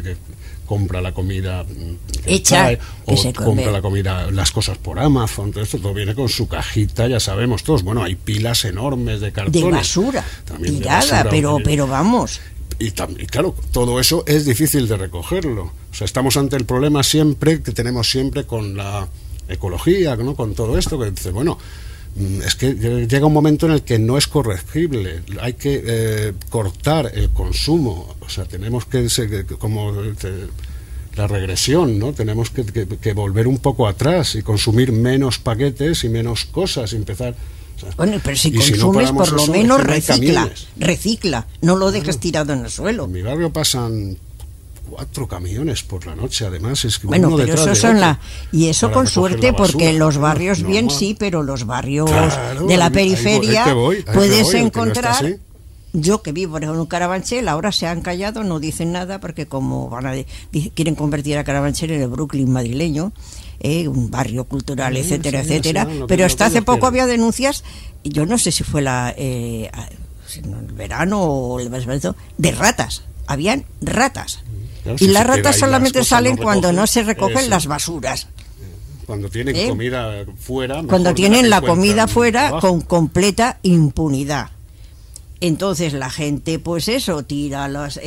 que compra la comida hecha, o compra la comida, las cosas por Amazon, todo esto todo viene con su cajita, ya sabemos todos. Bueno, hay pilas enormes de cartones. De basura, también tirada, de basura, pero vamos. Y claro, todo eso es difícil de recogerlo. O sea, estamos ante el problema siempre que tenemos siempre con la ecología, ¿no? Con todo esto, que dice, bueno, es que llega un momento en el que no es corregible, hay que cortar el consumo, o sea, tenemos que, como la regresión, ¿no? Tenemos que volver un poco atrás y consumir menos paquetes y menos cosas, y empezar... O sea, bueno, pero si consumes, si no por lo eso, menos es que recicla, no lo dejes tirado en el suelo. En mi barrio pasan 4 camiones por la noche, además es que bueno, uno pero eso son y eso con suerte, porque los barrios bien normal. Sí, pero los barrios claro, de la periferia puedes encontrar. No yo que vivo en un Carabanchel, ahora se han callado, no dicen nada, porque como quieren convertir a Carabanchel en el Brooklyn madrileño, un barrio cultural, etcétera, etcétera, pero hasta hace poco había denuncias, yo no sé si fue el verano o el verano, de ratas, habían ratas. Claro, y las ratas solamente salen cuando no se recogen las basuras. Cuando tienen comida fuera. Cuando tienen la comida fuera con completa impunidad. Entonces la gente, pues eso, tira las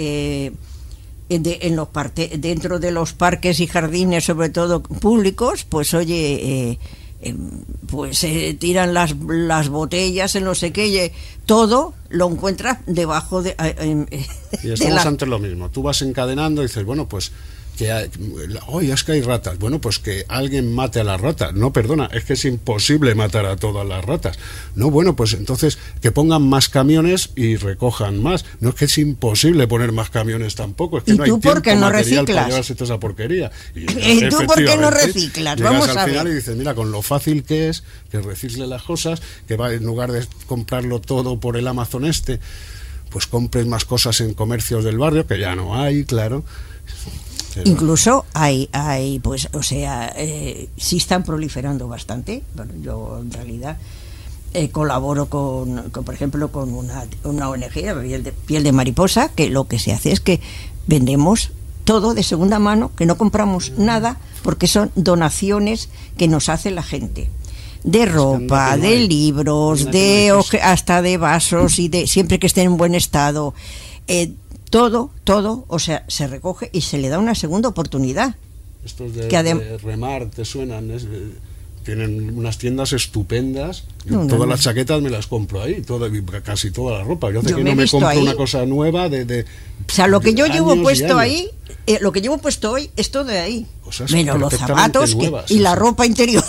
dentro de los parques y jardines, sobre todo públicos, pues oye, tiran las botellas, en no sé qué, todo lo encuentras debajo de... y estamos ante lo mismo, tú vas encadenando y dices, bueno, pues es que hay ratas, bueno, pues que alguien mate a las ratas, no, perdona, es que es imposible matar a todas las ratas, no, bueno, pues entonces que pongan más camiones y recojan más, no, es que es imposible poner más camiones tampoco, es que no hay tiempo material para llevarse toda esa porquería. ¿Y tú por qué no reciclas? Vamos a ver. Al final y dices, mira, con lo fácil que es que recicle las cosas, que va, en lugar de comprarlo todo por el Amazon pues compres más cosas en comercios del barrio, que ya no hay, claro. Pero incluso hay pues, o sea, sí están proliferando bastante. Bueno, yo en realidad colaboro con por ejemplo, con una ONG, Piel de Mariposa, que lo que se hace es que vendemos todo de segunda mano, que no compramos nada, porque son donaciones que nos hace la gente. De ropa, de libros, hasta de vasos, y de siempre que estén en buen estado. Todo, o sea, se recoge y se le da una segunda oportunidad. Estos de Remar, ¿te suenan? Tienen unas tiendas estupendas. Todas las chaquetas me las compro ahí, casi toda la ropa. Yo hace que no me compro una cosa nueva o sea, lo que yo llevo puesto ahí, lo que llevo puesto hoy es todo de ahí. Menos los zapatos y la ropa interior.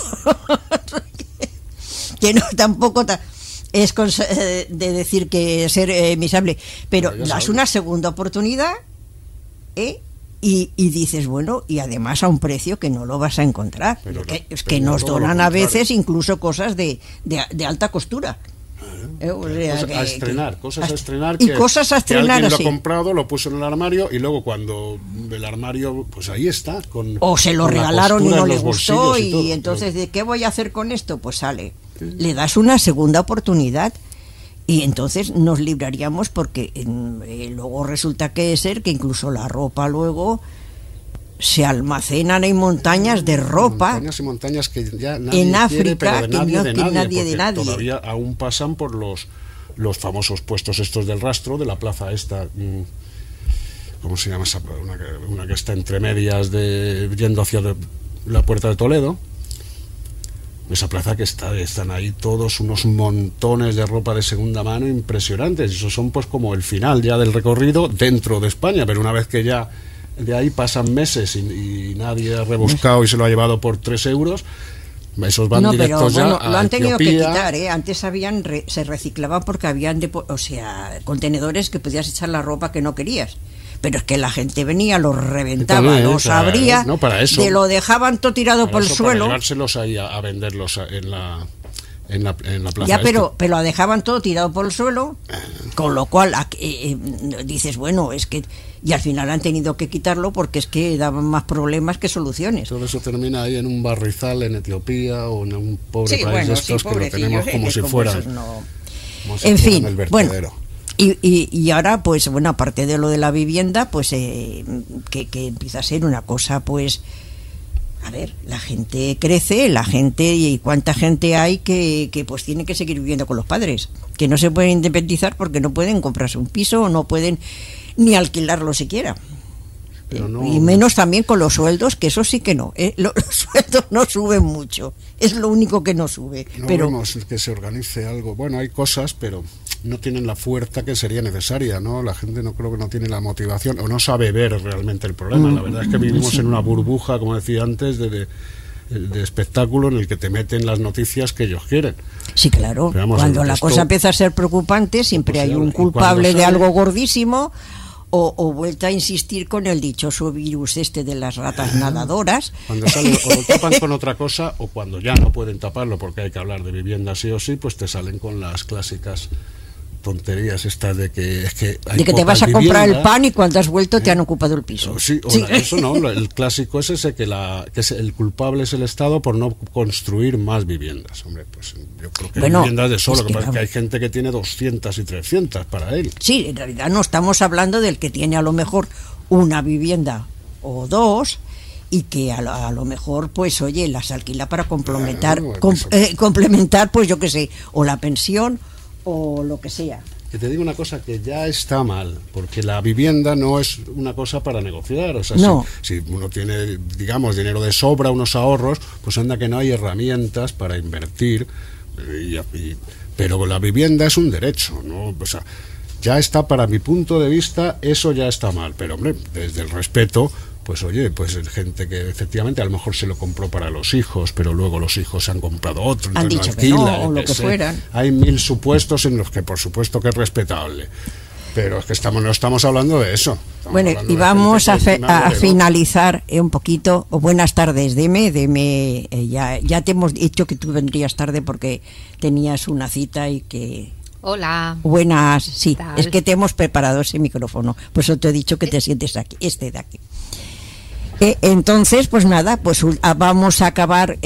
Que no, tampoco... es de decir que ser miserable, pero das una segunda oportunidad, y dices, bueno, y además a un precio que no lo vas a encontrar, que nos donan a veces incluso cosas de alta costura. Cosas a estrenar que alguien lo ha comprado, lo puso en el armario, y luego cuando el armario, pues ahí está, o se lo regalaron y no le gustó, y entonces ¿de qué voy a hacer con esto? Pues sale, le das una segunda oportunidad, y entonces nos libraríamos, porque luego resulta que incluso la ropa luego se almacenan en montañas de ropa, montañas y montañas que ya nadie en quiere, África, pero nadie de nadie. Todavía aún pasan por los famosos puestos estos del rastro de la plaza esta, ¿cómo se llama esa? Una que está entre medias yendo hacia la Puerta de Toledo. Esa plaza que están ahí todos unos montones de ropa de segunda mano impresionantes. Esos son pues como el final ya del recorrido dentro de España, pero una vez que ya de ahí pasan meses y nadie ha rebuscado y se lo ha llevado por 3 euros, esos van directos ya a lo han tenido Etiopía. Que quitar, antes se reciclaban porque habían contenedores que podías echar la ropa que no querías, pero es que la gente venía, los reventaba, los abría, te lo dejaban todo tirado por el suelo, para llevárselos ahí a venderlos en la plaza. Ya, pero lo dejaban todo tirado por el suelo, con lo cual dices, bueno, es que... Y al final han tenido que quitarlo porque es que daban más problemas que soluciones. Todo eso termina ahí en un barrizal en Etiopía o en un pobre país de estos que lo tenemos como si fuera... En fin, bueno, Y ahora, pues bueno, aparte de lo de la vivienda, pues que empieza a ser una cosa, pues, a ver, la gente crece, y cuánta gente hay que pues tiene que seguir viviendo con los padres, que no se pueden independizar porque no pueden comprarse un piso o no pueden ni alquilarlo siquiera. No, y menos también con los sueldos, que eso sí que no, los sueldos no suben mucho, es lo único que no sube. No pero vemos que se organice algo. Bueno, hay cosas, pero no tienen la fuerza que sería necesaria, ¿no? La gente no creo que no tiene la motivación o no sabe ver realmente el problema. La verdad es que vivimos en una burbuja, como decía antes, de espectáculo en el que te meten las noticias que ellos quieren. Sí, claro. Vamos, cuando la cosa empieza a ser preocupante, siempre hay un culpable de algo gordísimo. O vuelta a insistir con el dichoso virus de las ratas nadadoras. Cuando sale, o lo tapan con otra cosa, o cuando ya no pueden taparlo porque hay que hablar de vivienda sí o sí, pues te salen con las clásicas tonterías estas de que es que hay de que te vas a comprar el pan y cuando has vuelto te han ocupado el piso. Sí, eso no, el clásico es ese que el culpable es el Estado por no construir más viviendas. Hombre, pues yo creo que hay viviendas de solo, que hay gente que tiene 200 y 300 para él. Sí, en realidad no estamos hablando del que tiene a lo mejor una vivienda o dos y que a lo mejor, pues oye, las alquila para complementar, complementar, pues yo qué sé, o la pensión o lo que sea. Que te digo una cosa que ya está mal, porque la vivienda no es una cosa para negociar. O sea, no. si uno tiene, digamos, dinero de sobra, unos ahorros, pues anda que no hay herramientas para invertir, pero la vivienda es un derecho, ¿no? O sea, ya está, para mi punto de vista, eso ya está mal, pero hombre, desde el respeto, pues oye, pues gente que efectivamente a lo mejor se lo compró para los hijos, pero luego los hijos se han comprado otro, han dicho alquila, que no, o lo que fuera. Hay 1000 supuestos en los que por supuesto que es respetable, pero es que no estamos hablando de eso. Bueno, y vamos a finalizar un poquito. Buenas tardes, Deme, ya te hemos dicho que tú vendrías tarde porque tenías una cita y que... Hola. Buenas, sí, es que te hemos preparado ese micrófono, por eso te he dicho que te sientes aquí, de aquí. Entonces, pues nada, pues vamos a acabar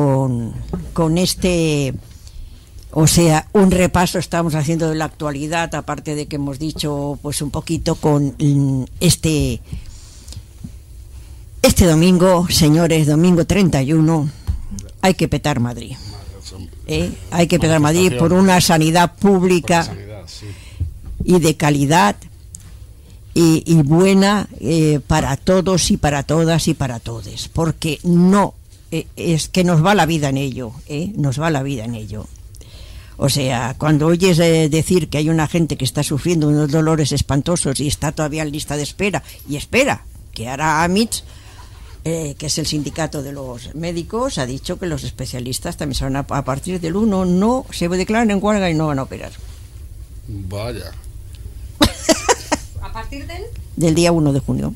con este, o sea, un repaso estamos haciendo de la actualidad, aparte de que hemos dicho pues un poquito con este domingo, señores, domingo 31, hay que petar Madrid. Hay que petar Madrid por una sanidad pública y de calidad y buena para todos y para todas y para todes, porque no es que nos va la vida en ello, nos va la vida en ello. O sea, cuando oyes decir que hay una gente que está sufriendo unos dolores espantosos y está todavía en lista de espera, y espera, que ahora AMITS, que es el sindicato de los médicos, ha dicho que los especialistas también son a partir del 1 no se declaran en huelga y no van a operar. Vaya. ¿A partir del día 1 de junio?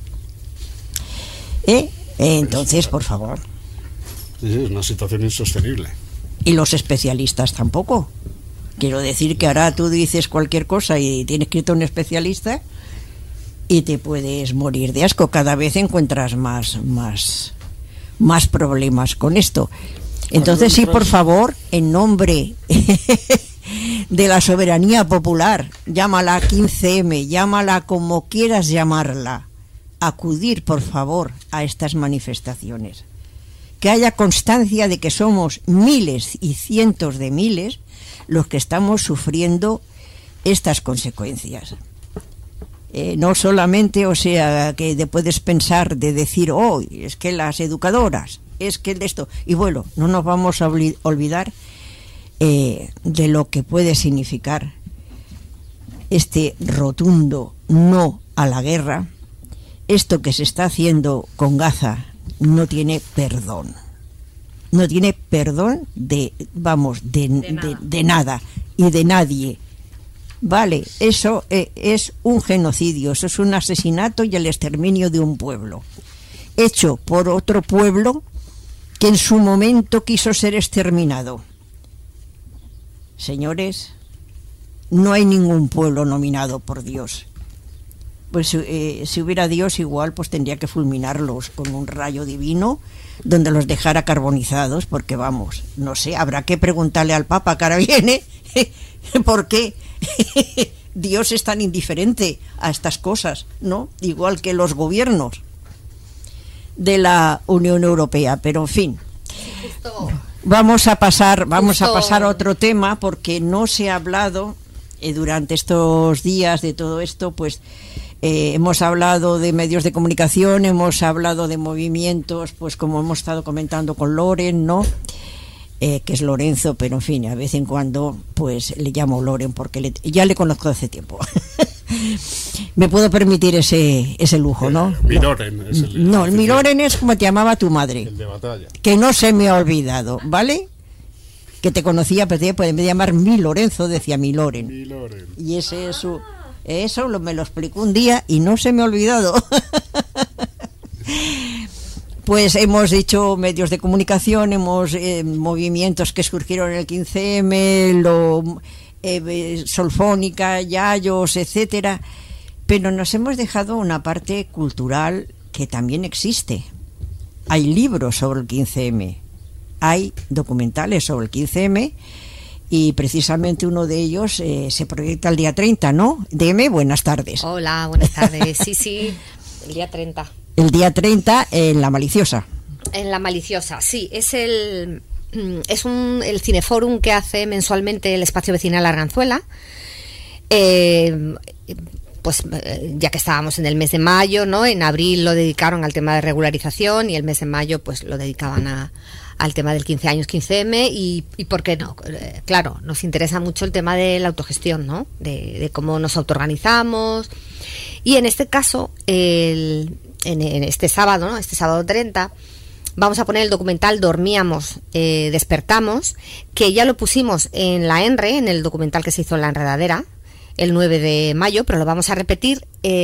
Entonces, por favor. Sí, es una situación insostenible. Y los especialistas tampoco. Quiero decir que ahora tú dices cualquier cosa y tienes que ir a un especialista y te puedes morir de asco. Cada vez encuentras más problemas con esto. Entonces, sí, por favor, en nombre de la soberanía popular, llámala 15M, llámala como quieras llamarla, acudir, por favor, a estas manifestaciones. Que haya constancia de que somos miles y cientos de miles los que estamos sufriendo estas consecuencias. No solamente, o sea, que puedes pensar de decir, es que las educadoras, es que esto, y bueno, no nos vamos a olvidar de lo que puede significar este rotundo no a la guerra. Esto que se está haciendo con Gaza no tiene perdón. No tiene perdón de nada y de nadie. Vale, eso es un genocidio, eso es un asesinato y el exterminio de un pueblo, hecho por otro pueblo que en su momento quiso ser exterminado. Señores, no hay ningún pueblo nominado por Dios. Pues si hubiera Dios, igual pues tendría que fulminarlos con un rayo divino donde los dejara carbonizados, porque vamos, no sé, habrá que preguntarle al Papa que ahora viene por qué Dios es tan indiferente a estas cosas, ¿no? Igual que los gobiernos de la Unión Europea, pero en fin. Vamos a pasar a otro tema, porque no se ha hablado durante estos días de todo esto, pues hemos hablado de medios de comunicación, hemos hablado de movimientos, pues como hemos estado comentando con Loren, ¿no? Que es Lorenzo, pero en fin, a vez en cuando pues le llamo Loren porque ya le conozco hace tiempo. Me puedo permitir ese lujo, ¿no? Miloren es el... No, el Miloren es como te llamaba tu madre. El de batalla. Que no se me ha olvidado, ¿vale? Que te conocía, pero en vez de llamar mi Lorenzo, decía Miloren. Miloren. Y ese es su... Eso me lo explicó un día y no se me ha olvidado. Pues hemos dicho medios de comunicación, hemos movimientos que surgieron en el 15M, Solfónica, Yayos, etcétera, pero nos hemos dejado una parte cultural que también existe. Hay libros sobre el 15M, hay documentales sobre el 15M, y precisamente uno de ellos se proyecta el día 30, ¿no? DM, buenas tardes. Hola, buenas tardes. Sí, el día 30. El día 30 en La Maliciosa. En La Maliciosa, sí. Es el cineforum que hace mensualmente el Espacio Vecinal Arganzuela. Pues ya que estábamos en el mes de mayo, ¿no? En abril lo dedicaron al tema de regularización y el mes de mayo pues lo dedicaban al tema del 15 años 15M y ¿por qué no? Claro, nos interesa mucho el tema de la autogestión, ¿no? De cómo nos autoorganizamos. Y en este caso, en este sábado, ¿no? Este sábado 30, vamos a poner el documental Dormíamos, Despertamos, que ya lo pusimos en la ENRE, en el documental que se hizo en La Enredadera, el 9 de mayo, pero lo vamos a repetir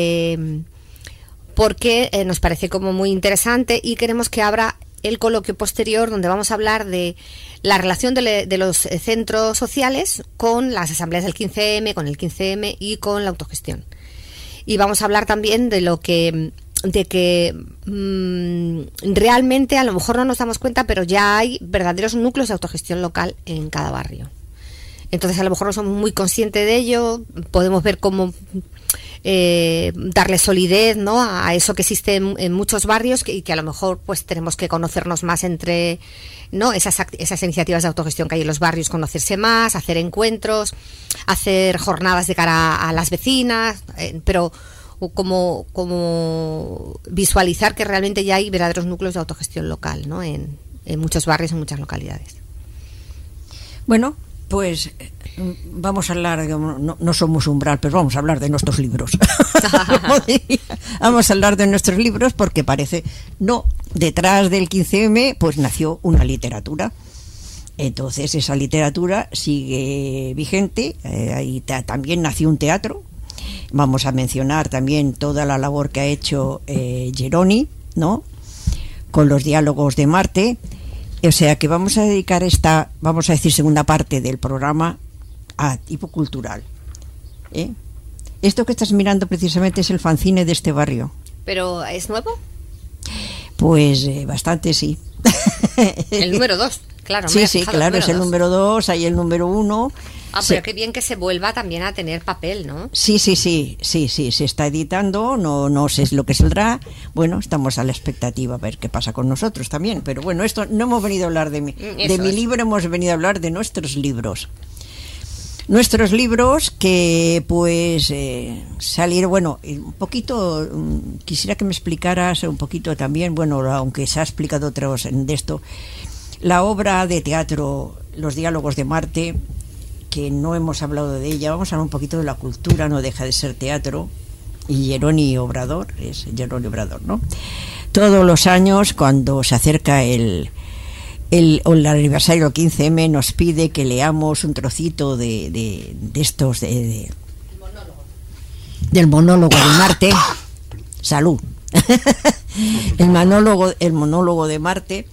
porque nos parece como muy interesante y queremos que abra el coloquio posterior donde vamos a hablar de la relación de los centros sociales con las asambleas del 15M, con el 15M y con la autogestión. Y vamos a hablar también de que realmente a lo mejor no nos damos cuenta, pero ya hay verdaderos núcleos de autogestión local en cada barrio. Entonces a lo mejor no somos muy conscientes de ello, podemos ver cómo darle solidez, ¿no? a eso que existe en muchos barrios y que a lo mejor pues tenemos que conocernos más entre, ¿no? esas iniciativas de autogestión que hay en los barrios, conocerse más, hacer encuentros, hacer jornadas de cara a las vecinas, pero como visualizar que realmente ya hay verdaderos núcleos de autogestión local, ¿no? en muchos barrios, en muchas localidades. Bueno, pues vamos a hablar, no somos umbral, pero vamos a hablar de nuestros libros. Vamos a hablar de nuestros libros porque parece, detrás del 15M pues nació una literatura. Entonces esa literatura sigue vigente, ahí también nació un teatro. Vamos a mencionar también toda la labor que ha hecho Geroni, ¿no? Con los diálogos de Marte. O sea que vamos a dedicar vamos a decir, segunda parte del programa a tipo cultural. Esto que estás mirando precisamente es el fanzine de este barrio. ¿Pero es nuevo? Pues bastante, sí. El número 2, claro. Sí, claro, es el número 2, hay el número 1. Pero qué bien que se vuelva también a tener papel, ¿no? Sí, se está editando, no sé lo que saldrá. Bueno, estamos a la expectativa a ver qué pasa con nosotros también. Pero bueno, esto no hemos venido a hablar de mi libro, hemos venido a hablar de nuestros libros. Nuestros libros que pues salieron, bueno, un poquito, quisiera que me explicaras un poquito también, bueno, aunque se ha explicado otros de esto, la obra de teatro Los diálogos de Marte, que no hemos hablado de ella. Vamos a hablar un poquito de la cultura, no deja de ser teatro, y Geroni Obrador, ¿no? Todos los años, cuando se acerca el aniversario del 15M, nos pide que leamos un trocito de estos del monólogo de Marte. Salud. el monólogo de Marte,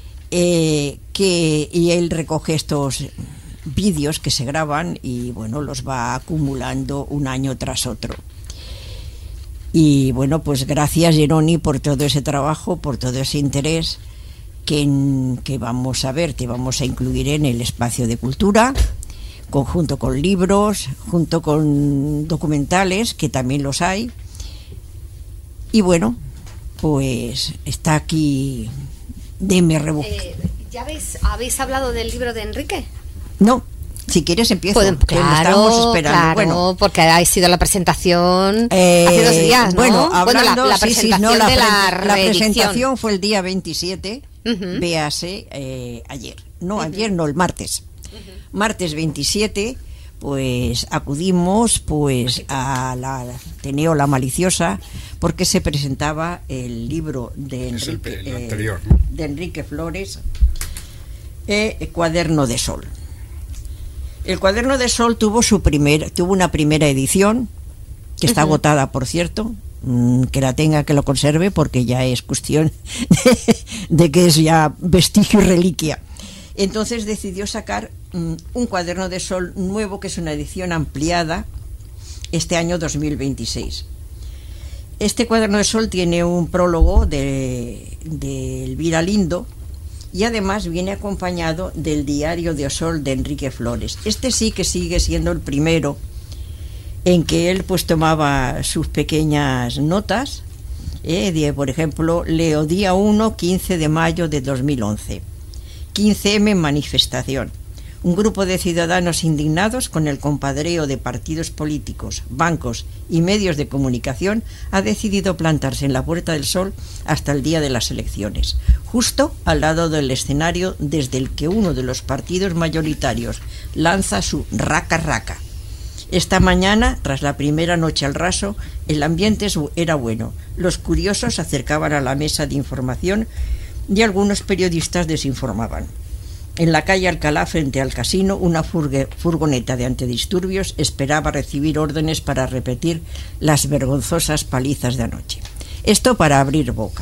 y él recoge estos vídeos que se graban y bueno, los va acumulando un año tras otro. Y bueno, pues gracias, Geroni, por todo ese trabajo, por todo ese interés que vamos a ver, te vamos a incluir en el espacio de cultura junto con libros, junto con documentales, que también los hay. Y bueno, pues está aquí DM Rebook. ¿Ya habéis hablado del libro de Enrique? No, si quieres empiezo. Claro, lo estamos esperando. Claro, bueno, porque ha sido la presentación hace 2 días, ¿no? Bueno, hablando, la presentación de la presentación fue el día 27, véase ayer. No, ayer no, el martes. Martes 27, pues acudimos pues a la Ateneo La Maliciosa, porque se presentaba el libro de Enrique, el anterior, ¿no? de Enrique Flores, Cuaderno de Sol. El Cuaderno de Sol tuvo una primera edición, que está agotada, por cierto, que la tenga, que lo conserve, porque ya es cuestión de que es ya vestigio y reliquia. Entonces decidió sacar un Cuaderno de Sol nuevo, que es una edición ampliada, este año 2026. Este Cuaderno de Sol tiene un prólogo de Elvira Lindo, y además viene acompañado del Diario de Sol de Enrique Flores. Este sí que sigue siendo el primero en que él pues tomaba sus pequeñas notas. Por ejemplo, leo día 1, 15 de mayo de 2011. 15M manifestación. Un grupo de ciudadanos indignados con el compadreo de partidos políticos, bancos y medios de comunicación ha decidido plantarse en la Puerta del Sol hasta el día de las elecciones, justo al lado del escenario desde el que uno de los partidos mayoritarios lanza su raca-raca. Esta mañana, tras la primera noche al raso, el ambiente era bueno. Los curiosos se acercaban a la mesa de información y algunos periodistas desinformaban. En la calle Alcalá, frente al casino, una furgoneta de antidisturbios esperaba recibir órdenes para repetir las vergonzosas palizas de anoche. Esto para abrir boca.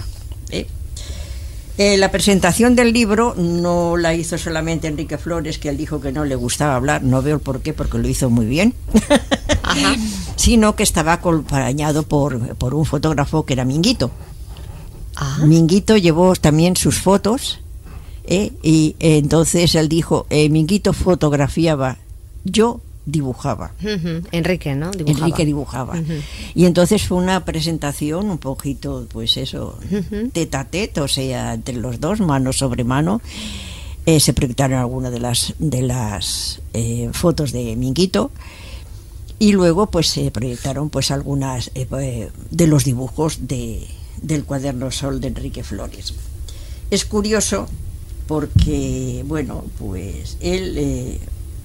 La presentación del libro no la hizo solamente Enrique Flores, que él dijo que no le gustaba hablar, no veo el por qué, porque lo hizo muy bien, sino que estaba acompañado por un fotógrafo que era Minguito. Minguito llevó también sus fotos. Y entonces él dijo, Minguito fotografiaba, yo dibujaba. Enrique, ¿no? Enrique dibujaba. Y entonces fue una presentación un poquito, pues eso, tete a tete, o sea, entre los dos, mano sobre mano. Se proyectaron algunas de las fotos de Minguito, y luego pues se proyectaron pues algunas de los dibujos del Cuaderno Sol de Enrique Flores. Es curioso porque, bueno, pues él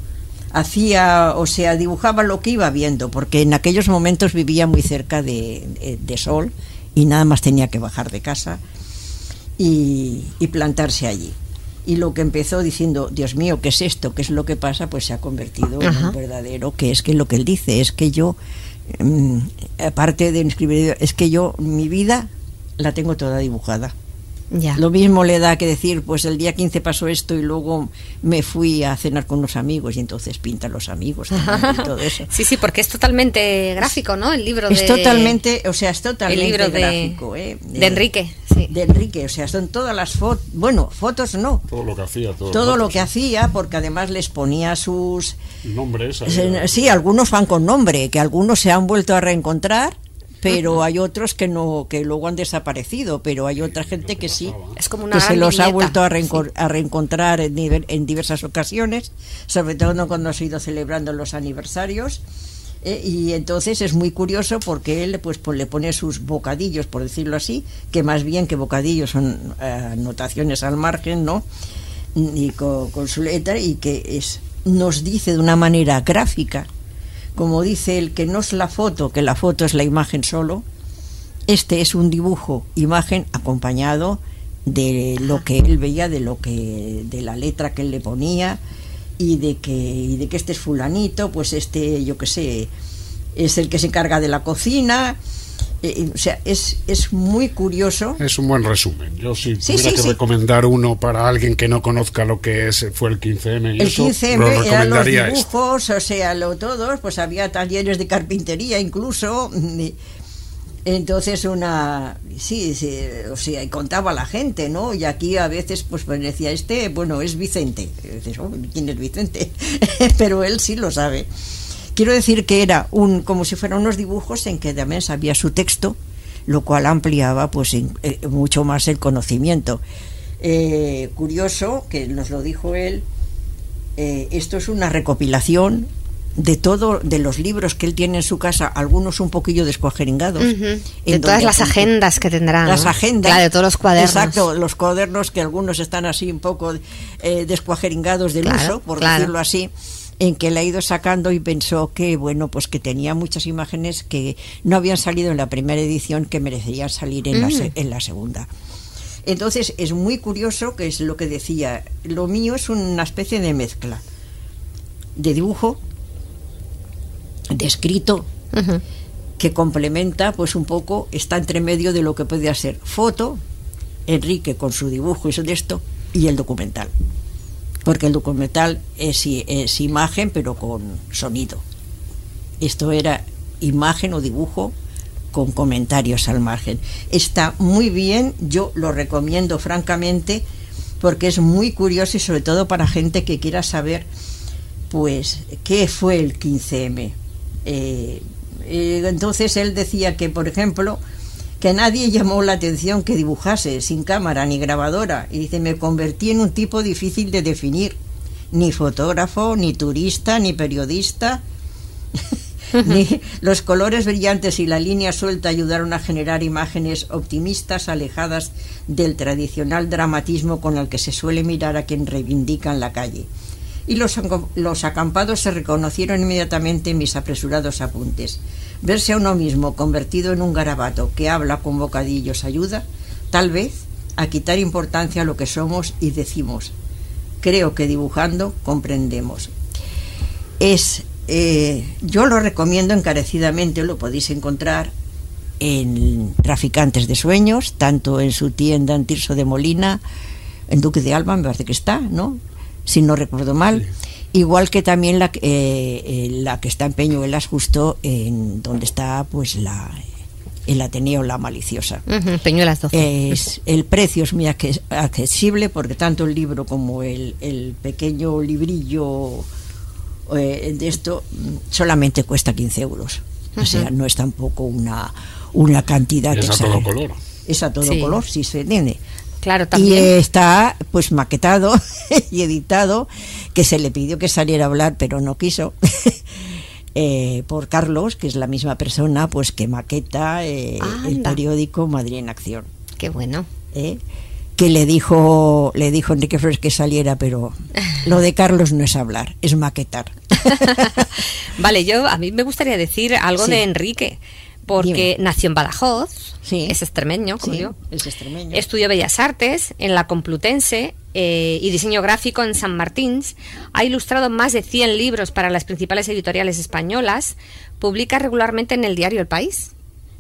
dibujaba lo que iba viendo, porque en aquellos momentos vivía muy cerca de Sol, y nada más tenía que bajar de casa y plantarse allí. Y lo que empezó diciendo, Dios mío, ¿qué es esto? ¿Qué es lo que pasa? Pues se ha convertido en un verdadero, que es que lo que él dice es que yo, aparte de escribir, es que yo, mi vida la tengo toda dibujada. Ya. Lo mismo le da que decir, pues el día 15 pasó esto y luego me fui a cenar con unos amigos, y entonces pintan los amigos y todo eso. Sí, porque es totalmente gráfico, ¿no? El libro es totalmente gráfico. De Enrique, sí. De Enrique, o sea, son todas las fotos, bueno, fotos no. Todo lo que hacía. Todo lo que hacía, porque además les ponía sus nombres. Sí, algunos van con nombre, que algunos se han vuelto a reencontrar, pero hay otros que no, que luego han desaparecido, pero hay otra gente que sí, es como una que se los viñeta. Ha vuelto a reencontrar en diversas ocasiones, sobre todo cuando se ha ido celebrando los aniversarios, y entonces es muy curioso porque él pues le pone sus bocadillos, por decirlo así, que más bien que bocadillos son anotaciones al margen, ¿no? Y con su letra, y que nos dice de una manera gráfica, como dice él, que no es la foto, que la foto es la imagen solo. Este es un dibujo, imagen, acompañado de lo que él veía, de la letra que él le ponía, y de que este es fulanito, pues este, yo qué sé, es el que se encarga de la cocina. O sea, es muy curioso. Es un buen resumen. Yo si tuviera que recomendar uno para alguien que no conozca lo que fue el 15M y el eso, 15M lo recomendaría. Eran los dibujos, o sea, todos, pues había talleres de carpintería incluso. Entonces sí, o sea, y contaba a la gente, ¿no? Y aquí a veces pues decía, bueno, es Vicente. Y dices, ¿quién es Vicente? Pero él sí lo sabe. Quiero decir que era como si fueran unos dibujos en que también sabía su texto, lo cual ampliaba pues mucho más el conocimiento. Curioso, que nos lo dijo él, esto es una recopilación de los libros que él tiene en su casa, algunos un poquillo descuajeringados. De todas las agendas que tendrá. Las agendas. Claro, de todos los cuadernos. Exacto, los cuadernos que algunos están así un poco descuajeringados del uso, por decirlo así, en que le ha ido sacando y pensó que, bueno, pues que tenía muchas imágenes que no habían salido en la primera edición que merecerían salir en la segunda. Entonces es muy curioso, que es lo que decía, lo mío es una especie de mezcla de dibujo, de escrito, que complementa pues un poco, está entre medio de lo que puede ser foto, Enrique con su dibujo y su texto, y el documental, porque el documental es imagen pero con sonido. Esto era imagen o dibujo con comentarios al margen. Está muy bien, yo lo recomiendo francamente, porque es muy curioso y sobre todo para gente que quiera saber pues qué fue el 15M. Entonces él decía que, por ejemplo, que nadie llamó la atención que dibujase sin cámara ni grabadora, y dice, me convertí en un tipo difícil de definir, ni fotógrafo, ni turista, ni periodista. Ni los colores brillantes y la línea suelta ayudaron a generar imágenes optimistas, alejadas del tradicional dramatismo con el que se suele mirar a quien reivindica en la calle. Y los acampados se reconocieron inmediatamente en mis apresurados apuntes. Verse a uno mismo convertido en un garabato que habla con bocadillos ayuda, tal vez, a quitar importancia a lo que somos y decimos. Creo que dibujando comprendemos. Yo lo recomiendo encarecidamente, lo podéis encontrar en Traficantes de Sueños, tanto en su tienda en Tirso de Molina, en Duque de Alba, me parece que está, ¿no? Si no recuerdo mal, igual que también la que está en Peñuelas, justo en donde está pues el Ateneo La Maliciosa. Peñuelas 12. El precio es muy accesible, porque tanto el libro como el pequeño librillo de esto solamente cuesta 15 euros. O sea, no es tampoco una cantidad que es a todo color. Es a todo color, si se entiende. Claro, también. Y está pues maquetado y editado, que se le pidió que saliera a hablar pero no quiso, por Carlos, que es la misma persona pues que maqueta el periódico Madrid en Acción. Qué bueno. Que le dijo Enrique Flores que saliera, pero lo de Carlos no es hablar, es maquetar. Vale, a mí me gustaría decir algo de Enrique, porque nació en Badajoz, es extremeño, como yo. Es extremeño. Estudió Bellas Artes en la Complutense y diseño gráfico en San Martín. Ha ilustrado más de 100 libros para las principales editoriales españolas. Publica regularmente en el diario El País.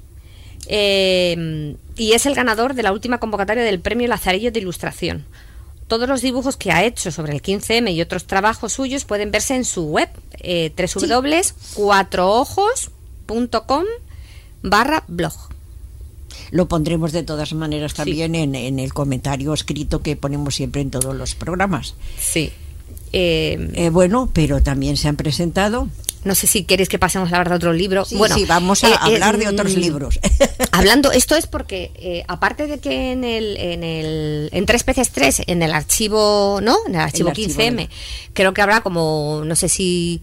Y es el ganador de la última convocatoria del Premio Lazarillo de Ilustración. Todos los dibujos que ha hecho sobre el 15M y otros trabajos suyos pueden verse en su web, www.cuatroojos.com/blog. Lo pondremos de todas maneras también en el comentario escrito que ponemos siempre en todos los programas. Sí. Bueno, pero también se han presentado. No sé si queréis que pasemos a hablar de otro libro. Sí, vamos a hablar de otros libros. Hablando, esto es porque aparte de que en 3x3, en el archivo, ¿no? En el archivo 15M, creo que habrá como, no sé si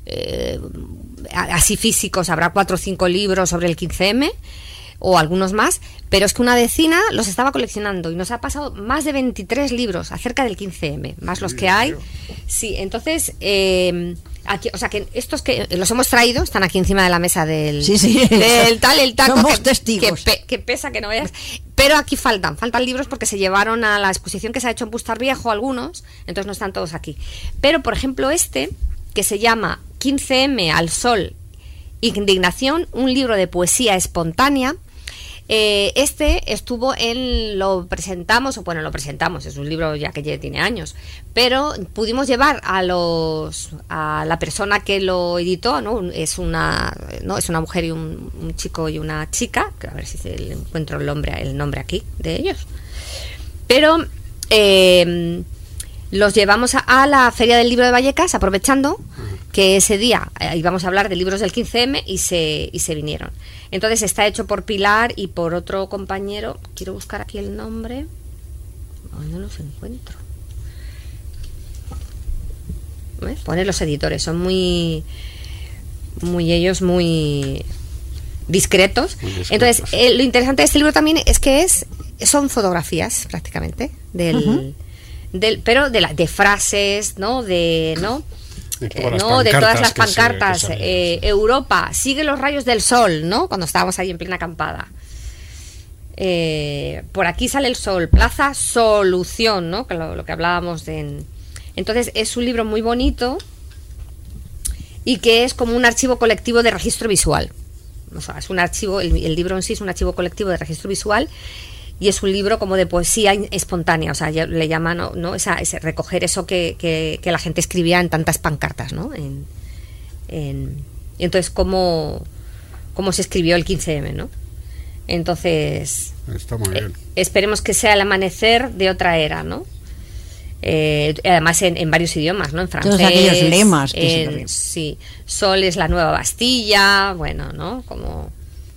así físicos, habrá 4 o 5 libros sobre el 15M o algunos más, pero es que una vecina los estaba coleccionando y nos ha pasado más de 23 libros acerca del 15M, más los que hay. Sí, entonces aquí, o sea que estos que los hemos traído están aquí encima de la mesa del el taco. Somos testigos. Que pesa que no veas. Pero aquí faltan libros porque se llevaron a la exposición que se ha hecho en Bustar Viejo algunos, entonces no están todos aquí. Pero por ejemplo que se llama 15M al sol, Indignación, un libro de poesía espontánea. Este estuvo lo presentamos, es un libro ya que ya tiene años, pero pudimos llevar a la persona que lo editó, ¿no? Es una mujer y un chico y una chica, que a ver si encuentro el nombre aquí de ellos. Pero los llevamos a la Feria del Libro de Vallecas, aprovechando que ese día íbamos a hablar de libros del 15M y se vinieron. Entonces está hecho por Pilar y por otro compañero. Quiero buscar aquí el nombre. No los encuentro. Pone los editores. Son muy ellos muy discretos. Entonces lo interesante de este libro también es que son fotografías prácticamente pero de frases, ¿no? De todas las pancartas. Europa, sigue los rayos del sol, ¿no? Cuando estábamos ahí en plena acampada. Por aquí sale el sol, Plaza Solución, ¿no? Que lo que hablábamos Entonces es un libro muy bonito y que es como un archivo colectivo de registro visual. O sea, es un archivo, el libro en sí es un archivo colectivo de registro visual. Y es un libro como de poesía espontánea, o sea, le llaman, ¿no? Ese recoger eso que la gente escribía en tantas pancartas, ¿no? Entonces, ¿cómo se escribió el 15M, ¿no? Entonces, está muy bien. Esperemos que sea el amanecer de otra era, ¿no? Además en varios idiomas, ¿no? En francés. Todos aquellos lemas sí, Sol es la nueva Bastilla, bueno, ¿no? Como...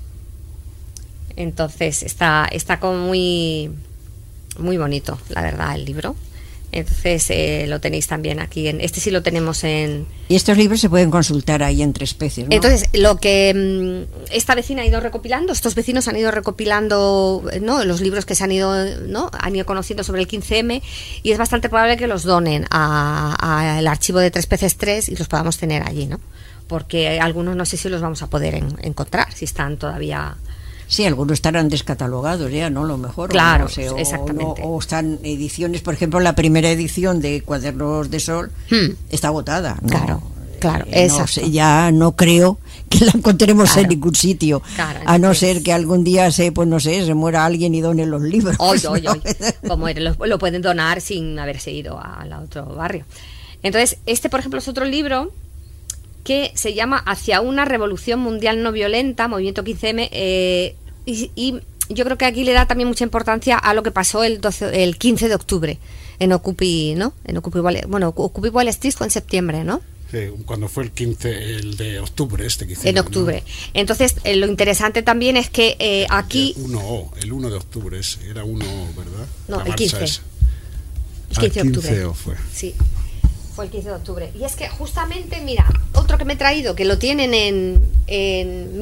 Entonces está como muy bonito, la verdad, el libro. Entonces lo tenéis también aquí. Este sí lo tenemos en... Y estos libros se pueden consultar ahí en Tres Peces, ¿no? Entonces, lo que esta vecina ha ido recopilando, estos vecinos han ido recopilando, ¿no? Los libros que se han ido conociendo sobre el 15M, y es bastante probable que los donen al archivo de Tres Peces 3 y los podamos tener allí, ¿no? Porque algunos no sé si los vamos a poder encontrar, si están todavía... Sí, algunos estarán descatalogados ya, ¿no? Lo mejor. Claro, no sé, exactamente. O están ediciones, por ejemplo, la primera edición de Cuadernos de Sol está agotada, ¿no? Claro, ya no creo que la encontremos en ningún sitio, a no ser que algún día se muera alguien y done los libros. Como lo pueden donar sin haberse ido al otro barrio. Entonces, por ejemplo, es otro libro que se llama Hacia una revolución mundial no violenta, Movimiento 15M, y yo creo que aquí le da también mucha importancia a lo que pasó el 15 de octubre en Occupy, ¿no? Occupy Wall Street fue en septiembre, ¿no? Sí, cuando fue el de octubre, que hicimos, en octubre, ¿no? Entonces lo interesante también es que aquí... El 1 de octubre era 1, ¿verdad? No, el 15. El 15 de octubre. Fue. Sí. Fue el 15 de octubre. Y es que justamente, mira, otro que me he traído, que lo tienen en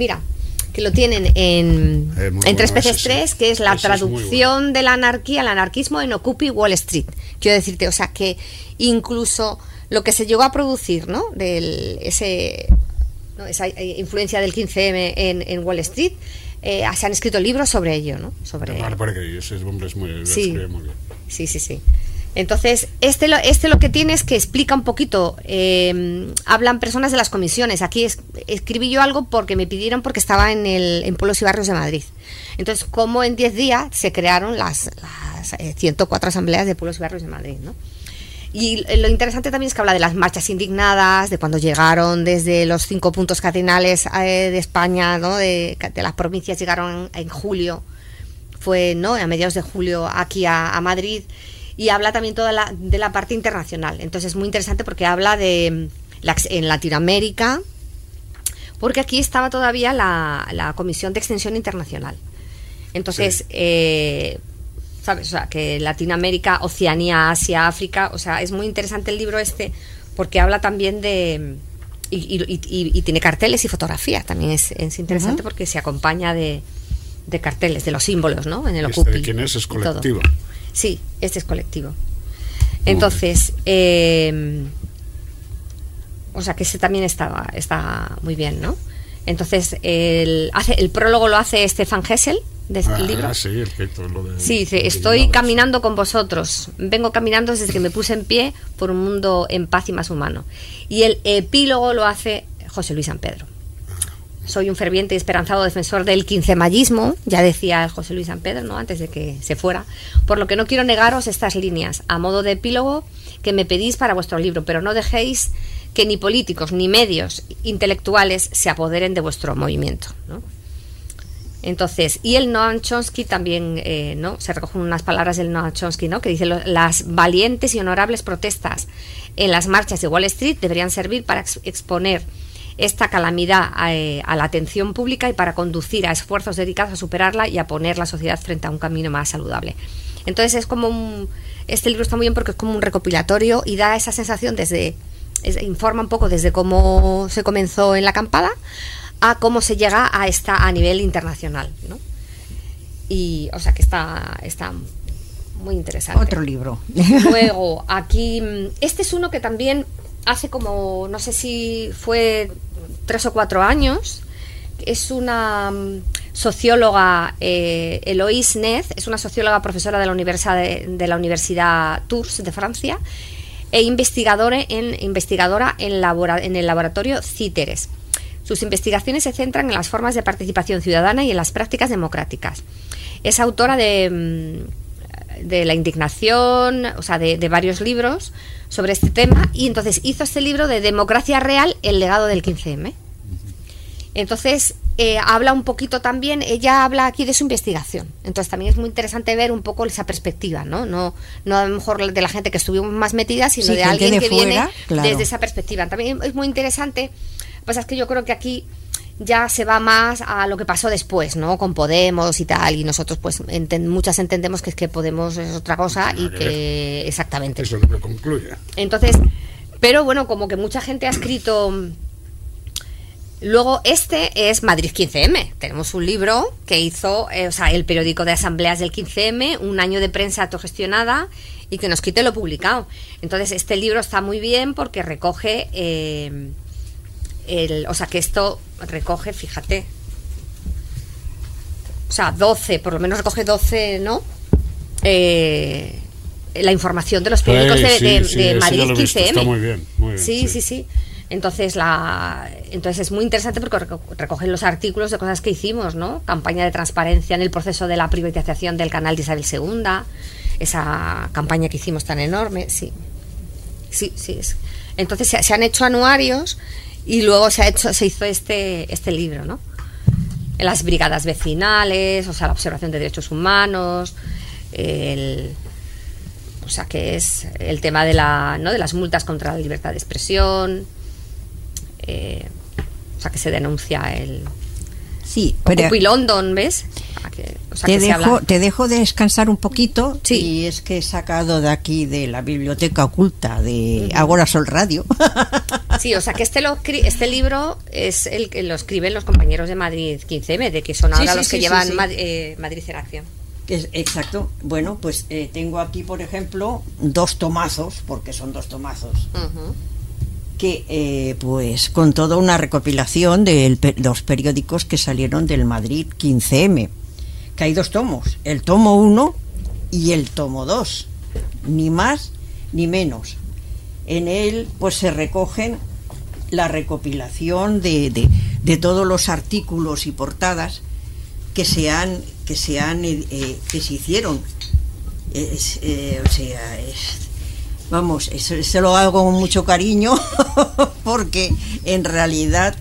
Tres Peces 3, que es la traducción de la anarquía al anarquismo en Occupy Wall Street. Quiero decirte, o sea, que incluso lo que se llegó a producir, ¿no? Esa influencia del 15M en Wall Street, se han escrito libros sobre ello, ¿no? Porque ese hombre es escribe muy bien. Sí. Entonces, lo que tiene es que explica un poquito, hablan personas de las comisiones. Aquí escribí yo algo porque me pidieron, porque estaba en Pueblos y Barrios de Madrid. Entonces, como en 10 días se crearon las 104 asambleas de Pueblos y Barrios de Madrid, ¿no? Y lo interesante también es que habla de las marchas indignadas, de cuando llegaron desde los 5 puntos cardinales de España, ¿no? De las provincias, llegaron en julio, ¿no? A mediados de julio aquí a Madrid. Y habla también de la parte internacional. Entonces es muy interesante porque habla en Latinoamérica, porque aquí estaba todavía la Comisión de Extensión Internacional. Entonces, ¿sabes? O sea, que Latinoamérica, Oceanía, Asia, África, o sea, es muy interesante el libro porque habla también de... Y tiene carteles y fotografías. También es interesante porque se acompaña de carteles, de los símbolos, ¿no? En el Occupy. ¿De quién es? ¿Es colectivo? Sí, este es colectivo. Entonces, o sea que ese también está muy bien, ¿no? Entonces, el prólogo lo hace Stefan Hessel del libro. Sí, lo de... Sí, dice: estoy caminando con vosotros. Vengo caminando desde que me puse en pie por un mundo en paz y más humano. Y el epílogo lo hace José Luis San Pedro. soy un ferviente y esperanzado defensor del quincemayismo, ya decía José Luis San Pedro, ¿no?, antes de que se fuera, por lo que no quiero negaros estas líneas, a modo de epílogo, que me pedís para vuestro libro, pero no dejéis que ni políticos ni medios intelectuales se apoderen de vuestro movimiento, ¿no? Entonces, y el Noam Chomsky también, ¿no?, se recogen unas palabras del Noam Chomsky, ¿no?, que dice: las valientes y honorables protestas en las marchas de Wall Street deberían servir para exponer esta calamidad a la atención pública y para conducir a esfuerzos dedicados a superarla y a poner la sociedad frente a un camino más saludable. Entonces es como este libro está muy bien porque es como un recopilatorio y da esa sensación informa un poco desde cómo se comenzó en la acampada a cómo se llega a nivel internacional, ¿no? Y o sea que está muy interesante. Otro libro. Luego aquí este es uno que también hace como, no sé si fue 3 o 4 años, es una socióloga, Eloise Nez, es una socióloga profesora de la Universidad Tours de Francia e investigadora en el laboratorio CITERES. Sus investigaciones se centran en las formas de participación ciudadana y en las prácticas democráticas. Es autora de la indignación, o sea, de varios libros sobre este tema, y entonces hizo este libro de Democracia Real, el legado del 15M. Entonces habla un poquito también, ella habla aquí de su investigación, entonces también es muy interesante ver un poco esa perspectiva, no a lo mejor de la gente que estuvimos más metida, sino de alguien que fuera, viene claro, desde esa perspectiva. También es muy interesante, pues es que yo creo que aquí ya se va más a lo que pasó después, ¿no?, con Podemos y tal, y nosotros pues muchas entendemos que es que Podemos es otra cosa y que exactamente eso es lo que concluye. Entonces, pero bueno, como que mucha gente ha escrito. Luego este es Madrid 15M, tenemos un libro que hizo el periódico de asambleas del 15M, un año de prensa autogestionada, y que nos quite lo publicado. Entonces este libro está muy bien porque recoge que esto recoge, fíjate, 12, por lo menos recoge 12, ¿no? La información de los periódicos de Madrid 15M. Está muy bien, muy bien. Sí. Entonces es muy interesante porque recogen los artículos de cosas que hicimos, ¿no? Campaña de transparencia en el proceso de la privatización del canal de Isabel II, esa campaña que hicimos tan enorme, sí. Entonces se han hecho anuarios y luego se hizo este libro, ¿no? En las brigadas vecinales, la observación de derechos humanos, que es el tema de las multas contra la libertad de expresión, que se denuncia el Occupy London, ¿ves? Te dejo descansar un poquito, sí. Y es que he sacado de aquí de la biblioteca oculta de Agora Sol Radio. Sí, que este libro es el que lo escriben los compañeros de Madrid 15M, de que son ahora los que llevan Madrid en Acción. Exacto. Bueno, pues tengo aquí, por ejemplo, 2 tomazos, porque son 2 tomazos, que pues con toda una recopilación de los periódicos que salieron del Madrid 15M, que hay 2 tomos, el tomo 1 y el tomo 2, ni más ni menos. En él pues se recogen la recopilación de todos los artículos y portadas que se hicieron. Vamos, eso lo hago con mucho cariño porque en realidad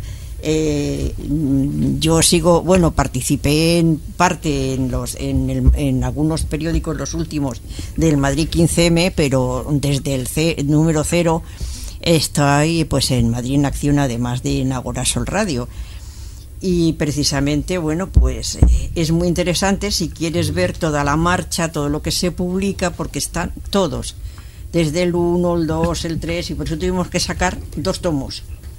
yo participé en parte en algunos periódicos, los últimos del Madrid 15M, pero desde el número 0 estoy pues en Madrid en Acción, además de en Agora Sol Radio. Y precisamente, pues es muy interesante si quieres ver toda la marcha, todo lo que se publica, porque están todos, desde el 1, el 2, el 3, y por eso tuvimos que sacar 2 tomos.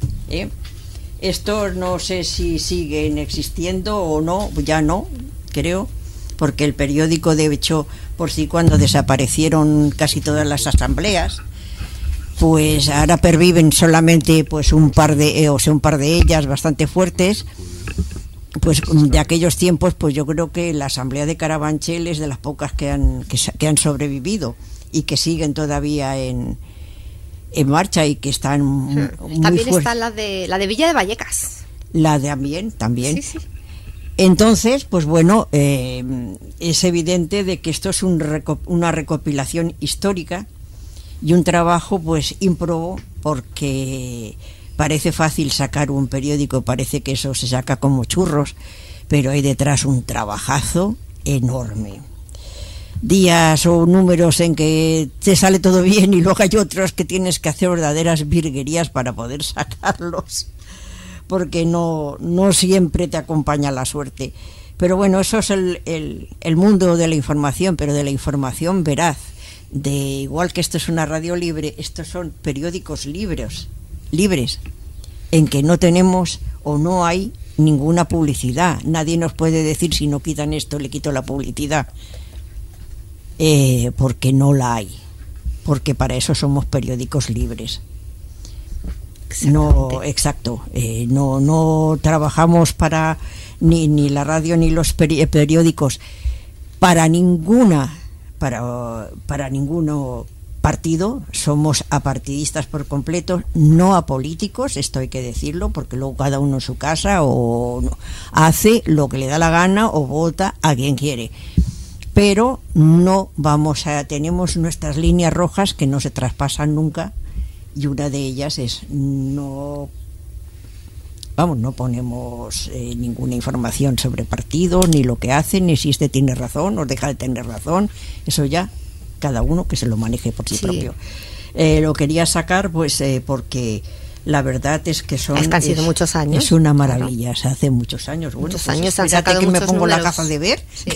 Estos no sé si siguen existiendo o no, ya no, creo, porque el periódico, de hecho, por sí, cuando desaparecieron casi todas las asambleas, pues ahora perviven solamente pues un par de ellas bastante fuertes, pues de aquellos tiempos. Pues yo creo que la asamblea de Carabanchel es de las pocas que han sobrevivido y que siguen todavía en marcha y que están muy también fuertes. está la de Villa de Vallecas. La de también. Sí. Entonces, pues bueno, es evidente de que esto es una recopilación histórica y un trabajo pues ímprobo, porque parece fácil sacar un periódico, parece que eso se saca como churros, pero hay detrás un trabajazo enorme. Días o números en que te sale todo bien y luego hay otros que tienes que hacer verdaderas virguerías para poder sacarlos, porque no siempre te acompaña la suerte. Pero bueno, eso es el mundo de la información, pero de la información veraz. Igual que esto es una radio libre, estos son periódicos libres, en que no tenemos o no hay ninguna publicidad. Nadie nos puede decir, si no quitan esto, le quito la publicidad, porque no la hay, porque para eso somos periódicos libres. No, exacto, no trabajamos para ni la radio ni los periódicos para ninguno partido. Somos apartidistas por completo, no apolíticos, esto hay que decirlo, porque luego cada uno en su casa o hace lo que le da la gana o vota a quien quiere, pero tenemos nuestras líneas rojas que no se traspasan nunca, y una de ellas es no ponemos ninguna información sobre partido, ni lo que hacen, ni si este tiene razón o deja de tener razón. Eso ya cada uno que se lo maneje por sí propio. Lo quería sacar pues porque la verdad es que han sido muchos años. Es una maravilla, claro. Se hace muchos años. Muchos pues años han sacado que muchos me pongo números. la gafa de ver. Sí.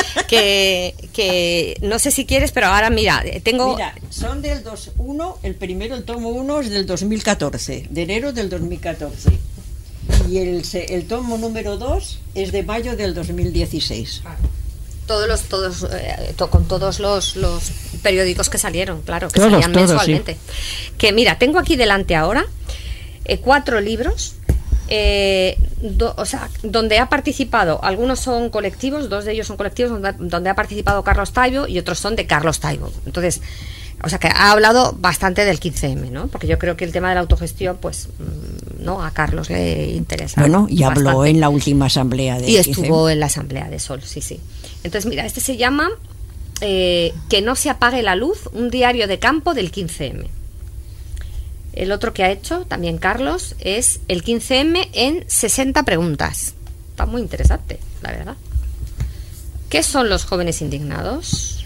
que no sé si quieres, pero ahora mira, son del 2.1, el tomo 1 es del 2014, de enero del 2014. Y el tomo número 2 es de mayo del 2016. Con todos los periódicos que salieron, claro, que todos, salían mensualmente. Sí. Que mira, tengo aquí delante ahora 4 libros, donde ha participado, algunos son colectivos, 2 de ellos son colectivos donde ha participado Carlos Taibo y otros son de Carlos Taibo. Entonces, o sea que ha hablado bastante del 15M, ¿no? Porque yo creo que el tema de la autogestión, pues, no, a Carlos le interesa. Bueno, y bastante. habló en la última asamblea de Y estuvo en la asamblea de Sol, sí. Entonces, mira, este se llama Que no se apague la luz, un diario de campo del 15M. El otro que ha hecho, también Carlos, es el 15M en 60 preguntas. Está muy interesante, la verdad. ¿Qué son los jóvenes indignados?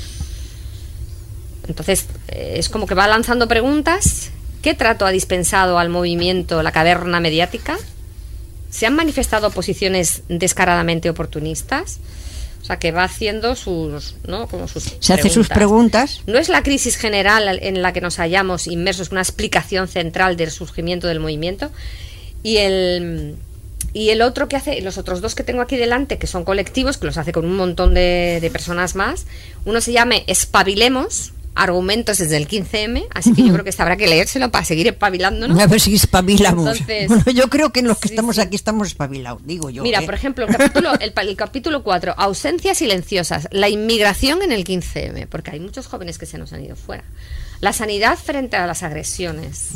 Entonces, es como que va lanzando preguntas. ¿Qué trato ha dispensado al movimiento la caverna mediática? ¿Se han manifestado posiciones descaradamente oportunistas? O sea, que va haciendo sus Se hace sus preguntas. ¿No es la crisis general en la que nos hallamos inmersos una explicación central del surgimiento del movimiento? Y el otro que hace, los otros 2 que tengo aquí delante, que son colectivos, que los hace con un montón de personas más. Uno se llama Espabilemos, argumentos desde el 15M, así que yo creo que habrá que leérselo para seguir espabilándonos. A ver si espabilamos. Entonces, bueno, yo creo que los que estamos aquí estamos espabilados, digo yo. Mira, por ejemplo, el capítulo 4, ausencias silenciosas, la inmigración en el 15M, porque hay muchos jóvenes que se nos han ido fuera. La sanidad frente a las agresiones,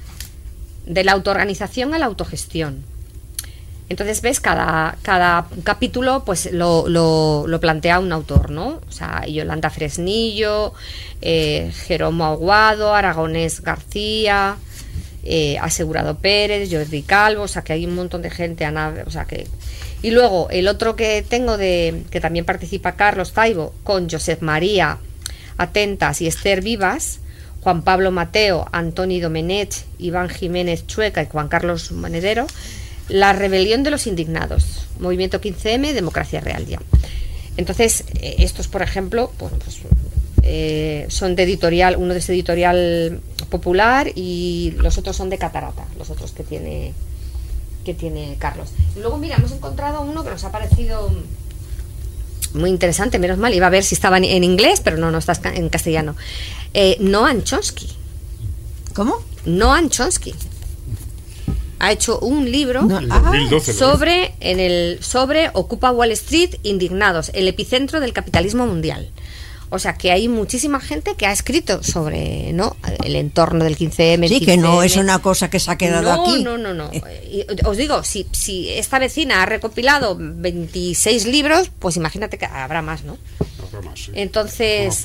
de la autoorganización a la autogestión. Entonces, ves, cada capítulo pues lo plantea un autor, ¿no? O sea, Yolanda Fresnillo, Jeromo Aguado, Aragonés García, Asegurado Pérez, Jordi Calvo, o sea, que hay un montón de gente, y luego el otro que tengo que también participa Carlos Taibo, con Josep María Atentas y Esther Vivas, Juan Pablo Mateo, Antoni Domenech, Iván Jiménez Chueca y Juan Carlos Monedero. La rebelión de los indignados, Movimiento 15M, Democracia Real ya. Entonces, estos, por ejemplo, bueno, pues, son de editorial, uno es editorial Popular y los otros son de Catarata, los otros que tiene Carlos. Y luego, mira, hemos encontrado uno que nos ha parecido muy interesante, menos mal, iba a ver si estaba en inglés, pero no está en castellano. Noam Chomsky. ¿Cómo? Noam Chomsky ha hecho un libro sobre Ocupa Wall Street, indignados, el epicentro del capitalismo mundial. O sea, que hay muchísima gente que ha escrito sobre, ¿no?, el entorno del 15M. Sí, 15M. que no es una cosa que se ha quedado aquí. No. Y os digo, si esta vecina ha recopilado 26 libros, pues imagínate que habrá más, ¿no? Habrá más, sí. Entonces,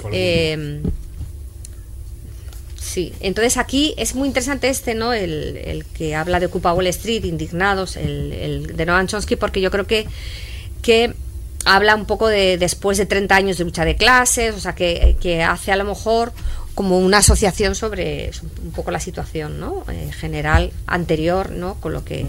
sí, entonces aquí es muy interesante ¿no? El que habla de Ocupa Wall Street, Indignados, el de Noam Chomsky, porque yo creo que habla un poco de después de 30 años de lucha de clases, o sea, que hace a lo mejor como una asociación sobre un poco la situación, ¿no?, general anterior, ¿no?, con lo que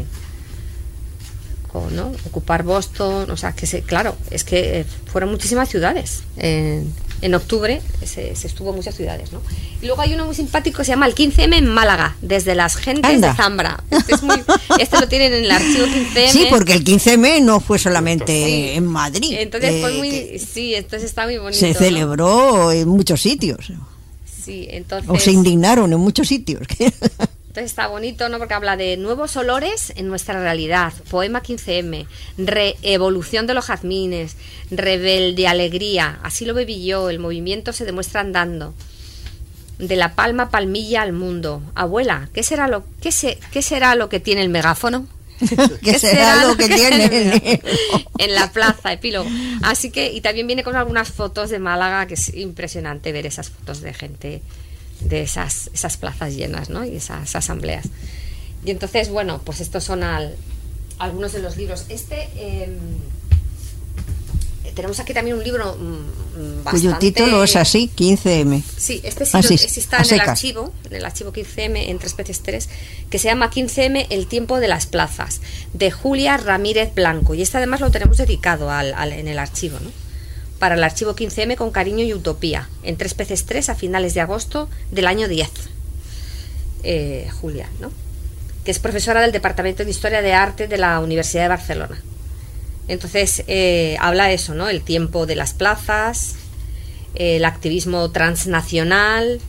¿no? Ocupar Boston, o sea, claro, es que fueron muchísimas ciudades. En octubre se estuvo en muchas ciudades, ¿no? Y luego hay uno muy simpático que se llama el 15M en Málaga, desde las gentes de Zambra. Este lo tienen en el archivo 15M. Sí, porque el 15M no fue solamente sí. En Madrid. Entonces fue muy, sí, entonces está muy bonito. Se celebró, ¿no?, en muchos sitios. Sí, entonces. O se indignaron en muchos sitios. Entonces está bonito, ¿no?, porque habla de nuevos olores en nuestra realidad, poema 15M, reevolución de los jazmines, rebelde alegría, así lo bebí yo, el movimiento se demuestra andando, de la palma palmilla al mundo. Abuela, ¿qué será lo que tiene el megáfono? ¿Qué será lo que tiene en la plaza, epílogo? Así que, y también viene con algunas fotos de Málaga, que es impresionante ver esas fotos de gente de esas plazas llenas, ¿no?, y esas asambleas. Y entonces, bueno, pues estos son algunos de los libros. Tenemos aquí también un libro bastante... cuyo título es así, 15M. Sí, sí está en el archivo 15M, en 3x3, que se llama 15M, el tiempo de las plazas, de Julia Ramírez Blanco. Y este además lo tenemos dedicado en el archivo, ¿no?, para el archivo 15M con cariño y utopía, en 3x3 a finales de agosto del año 10. Julia, ¿no?, que es profesora del Departamento de Historia de Arte de la Universidad de Barcelona. Entonces habla eso, ¿no?, el tiempo de las plazas, el activismo transnacional,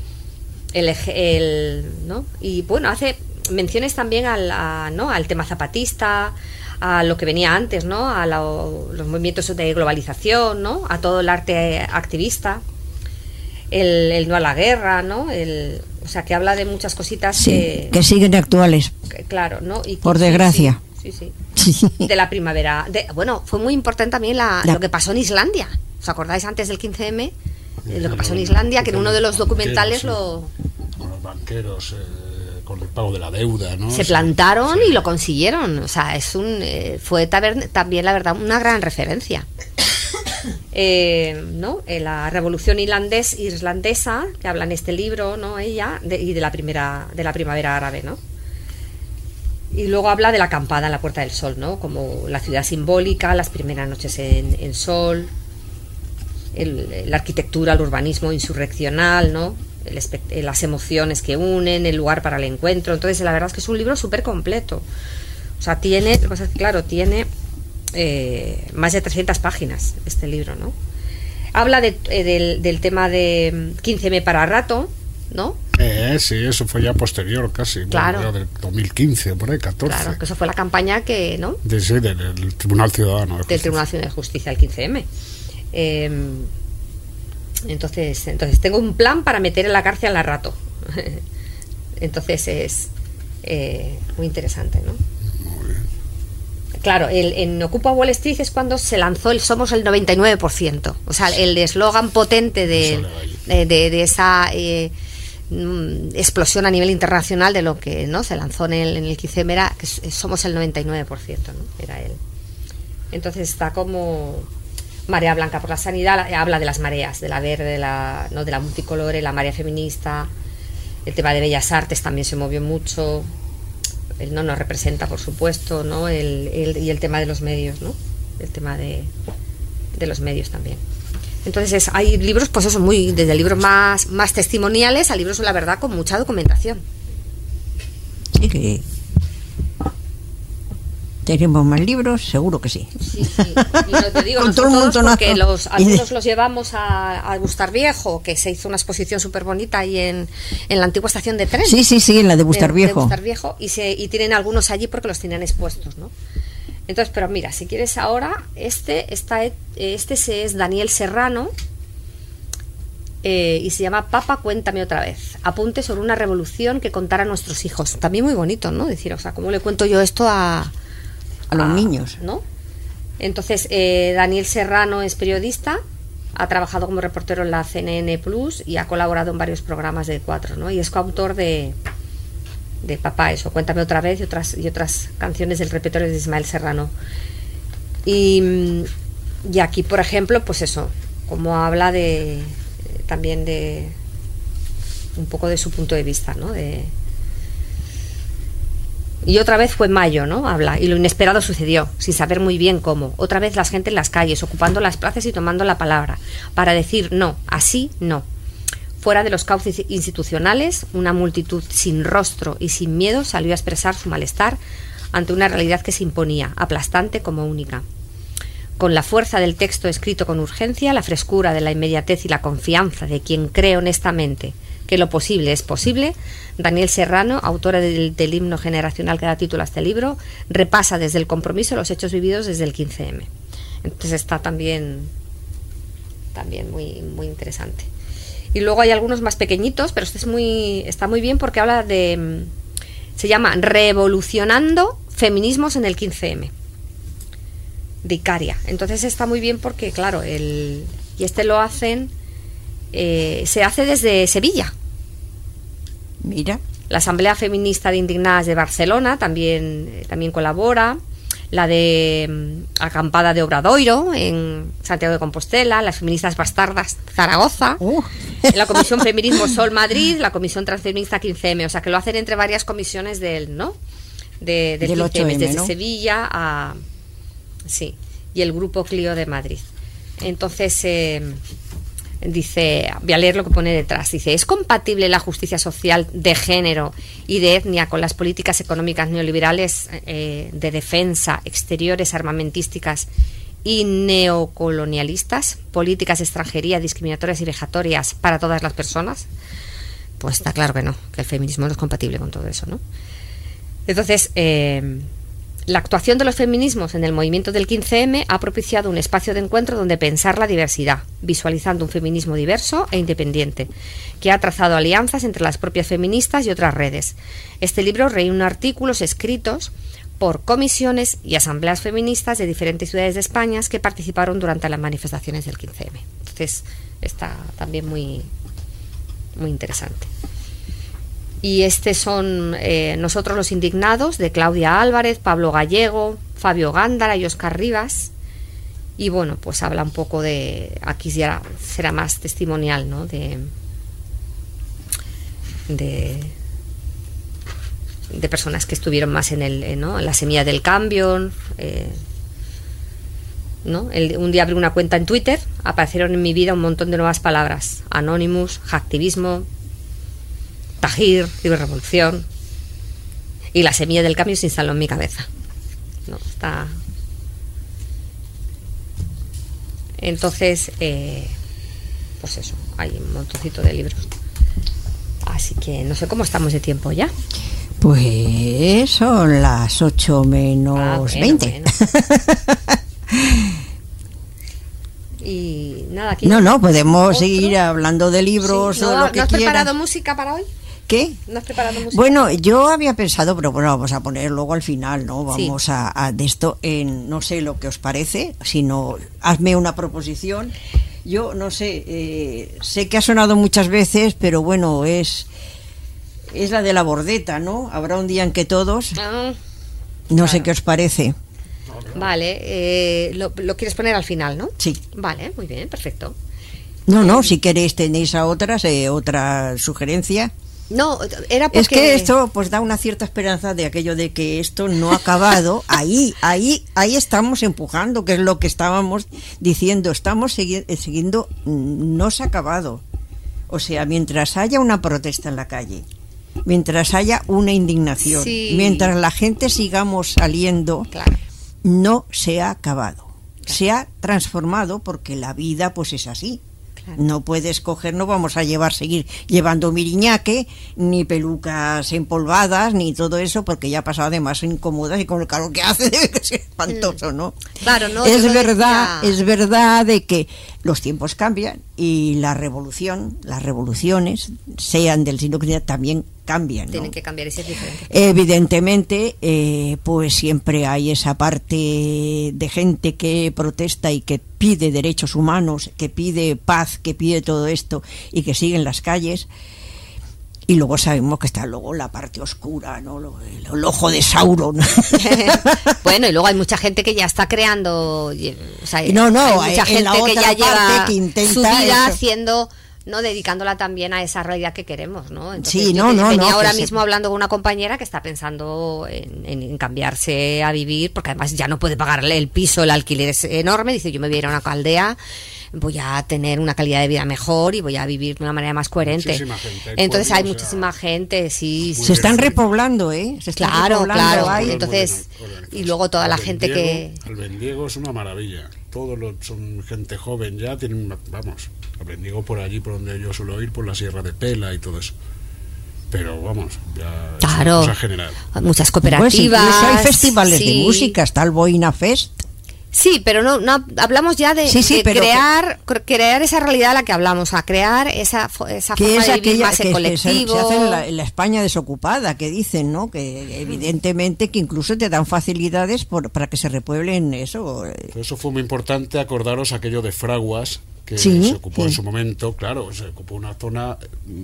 ¿no?, y bueno, hace menciones también al tema zapatista, a lo que venía antes, ¿no?, a los movimientos de globalización, ¿no?, a todo el arte activista, el no a la guerra, ¿no?, o sea, que habla de muchas cositas, sí, que siguen actuales, claro, ¿no?, y por desgracia. Sí. De la primavera. Bueno, fue muy importante también lo que pasó en Islandia. ¿Os acordáis antes del 15M? Lo que pasó en Islandia, que en uno de los documentales con los banqueros, con el pago de la deuda, ¿no? Se plantaron y lo consiguieron. O sea, fue también, la verdad, una gran referencia. ¿No? La revolución islandesa, que habla en este libro, ¿no?, ella, y de la primavera árabe, ¿no? Y luego habla de la acampada en la Puerta del Sol, ¿no?, como la ciudad simbólica, las primeras noches en sol, la arquitectura, el urbanismo insurreccional, ¿no?, las emociones que unen, el lugar para el encuentro. Entonces, la verdad es que es un libro súper completo. O sea, tiene más de 300 páginas este libro, ¿no? Habla del tema de 15M para rato, ¿no? Sí, eso fue ya posterior casi, claro, bueno, del 2015, por ahí, 14. Claro, que eso fue la campaña que, ¿no? Del Tribunal Ciudadano del Tribunal Ciudadano de Justicia, el 15M. Entonces tengo un plan para meter en la cárcel a rato. Entonces es muy interesante, ¿no? Muy bien. Claro, en Ocupa Wall Street es cuando se lanzó el Somos el 99%. O sea, el eslogan potente de esa explosión a nivel internacional de lo que, ¿no?, se lanzó en el 15M era que somos el 99%, ¿no? Era él. Entonces está como Marea Blanca por la Sanidad, habla de las mareas, de la verde, ¿no?, de la multicolore, la marea feminista, el tema de Bellas Artes también se movió mucho. Él no nos representa, por supuesto, ¿no?, y el tema de los medios, ¿no?, el tema de los medios también. Entonces hay libros, pues eso, desde libros más testimoniales a libros, la verdad, con mucha documentación. Sí, que tenemos más libros, seguro que sí. Sí. Y no te digo, nosotros, porque algunos los llevamos a Bustar Viejo, que se hizo una exposición súper bonita ahí en la antigua estación de tren. Sí, en la de Bustar Viejo. De Bustar Viejo, y tienen algunos allí porque los tenían expuestos, ¿no? Entonces, pero mira, si quieres ahora, este es Daniel Serrano, y se llama Papa, cuéntame otra vez. Apunte sobre una revolución que contara a nuestros hijos. También muy bonito, ¿no? Decir, o sea, ¿cómo le cuento yo esto a los niños? ¿No? Entonces, Daniel Serrano es periodista, ha trabajado como reportero en la CNN Plus y ha colaborado en varios programas de Cuatro, ¿no? Y es coautor de Papá, eso, cuéntame otra vez, y otras canciones del repertorio de Ismael Serrano. Y aquí, por ejemplo, pues eso, como habla también de un poco de su punto de vista, ¿no? Y otra vez fue mayo, ¿no? Habla, y lo inesperado sucedió, sin saber muy bien cómo. Otra vez la gente en las calles, ocupando las plazas y tomando la palabra, para decir no, así no. Fuera de los cauces institucionales, una multitud sin rostro y sin miedo salió a expresar su malestar ante una realidad que se imponía, aplastante como única. Con la fuerza del texto escrito con urgencia, la frescura de la inmediatez y la confianza de quien cree honestamente que lo posible es posible, Daniel Serrano, autora del himno generacional que da título a este libro, repasa desde el compromiso los hechos vividos desde el 15M. Entonces está también muy, muy interesante. Y luego hay algunos más pequeñitos, pero este está muy bien porque habla se llama Revolucionando Feminismos en el 15M, de Icaria. Entonces está muy bien porque, claro, y este lo hacen, se hace desde Sevilla. Mira. La Asamblea Feminista de Indignadas de Barcelona también colabora. La de Acampada de Obradoiro en Santiago de Compostela, las Feministas Bastardas Zaragoza, la Comisión Feminismo Sol Madrid, la Comisión Transfeminista 15M, o sea que lo hacen entre varias comisiones del 15M, 8M, desde, ¿no? Sevilla sí, y el Grupo Clio de Madrid. Entonces dice, voy a leer lo que pone detrás, dice: ¿es compatible la justicia social de género y de etnia con las políticas económicas neoliberales de defensa, exteriores, armamentísticas y neocolonialistas, políticas de extranjería discriminatorias y vejatorias para todas las personas? Pues está claro que no, que el feminismo no es compatible con todo eso, ¿no? Entonces, la actuación de los feminismos en el movimiento del 15M ha propiciado un espacio de encuentro donde pensar la diversidad, visualizando un feminismo diverso e independiente, que ha trazado alianzas entre las propias feministas y otras redes. Este libro reúne artículos escritos por comisiones y asambleas feministas de diferentes ciudades de España que participaron durante las manifestaciones del 15M. Entonces, está también muy, muy interesante. Y son Nosotros los Indignados, de Claudia Álvarez, Pablo Gallego, Fabio Gándara y Óscar Rivas. Y bueno, pues habla un poco aquí ya será más testimonial, ¿no? De personas que estuvieron más en la semilla del cambio, ¿no? Un día abrí una cuenta en Twitter, aparecieron en mi vida un montón de nuevas palabras: Anonymous, hacktivismo, Tahir, libre revolución, y la semilla del cambio se instaló en mi cabeza. No, está. Entonces, pues eso, hay un montoncito de libros. Así que no sé cómo estamos de tiempo ya. Pues son las 8 menos 20. Bueno. Y nada, aquí no podemos seguir hablando de libros, sí, o lo que ¿no has quieras. preparado música para hoy? ¿Qué? ¿No has preparado música? Bueno, yo había pensado, pero bueno, vamos a poner luego al final, ¿no? Vamos sí. a de esto, no sé lo que os parece, sino hazme una proposición. Yo no sé, sé que ha sonado muchas veces, pero bueno, es la de la bordeta, ¿no? Habrá un día en que todos... no claro. sé qué os parece. Vale, lo quieres poner al final, ¿no? Sí. Vale, muy bien, perfecto. No, si queréis tenéis a otra sugerencia. No, era porque... Es que esto pues da una cierta esperanza de aquello de que esto no ha acabado. Ahí estamos empujando, que es lo que estábamos diciendo. Estamos siguiendo, no se ha acabado. O sea, mientras haya una protesta en la calle, mientras haya una indignación, sí. Mientras la gente sigamos saliendo, claro. No se ha acabado. Claro. Se ha transformado porque la vida pues es así. Claro. No puedes coger, no vamos a seguir llevando miriñaque, ni pelucas empolvadas, ni todo eso, porque ya ha pasado además incómodas y con el calor que hace debe que ser espantoso, ¿no? Claro, no. Es verdad de que los tiempos cambian y las revoluciones, sean del siglo que también cambian, ¿no? Tienen que cambiar, y es diferente. Evidentemente, pues siempre hay esa parte de gente que protesta y que pide derechos humanos, que pide paz, que pide todo esto y que sigue en las calles. Y luego sabemos que está luego la parte oscura, ¿no? El ojo de Sauron. Bueno, y luego hay mucha gente que ya está creando, o sea, hay mucha gente que ya lleva que intenta su vida eso, haciendo, ¿no? Dedicándola también a esa realidad que queremos, ¿no? Entonces, sí, venía ahora mismo hablando con una compañera que está pensando en cambiarse a vivir, porque además ya no puede pagarle el piso, el alquiler es enorme. Dice, yo me voy a ir a una aldea, voy a tener una calidad de vida mejor y voy a vivir de una manera más coherente. Entonces hay muchísima gente, sí. Se están repoblando, Claro. Entonces, y luego toda la gente que... Albendiego es una maravilla. Todos son gente joven ya, Albendiego por allí, por donde yo suelo ir, por la Sierra de Pela y todo eso. Pero vamos, ya es una cosa general. Muchas cooperativas. Pues incluso hay festivales de música, está el Boina Fest. Sí, pero no hablamos ya de crear esa realidad a la que hablamos, a crear esa forma de vivir más en colectivo. Se hace en la España desocupada, que dicen, ¿no? Que evidentemente que incluso te dan facilidades para que se repueblen eso. Por eso fue muy importante acordaros aquello de Fraguas, que se ocupó en su momento, claro, se ocupó una zona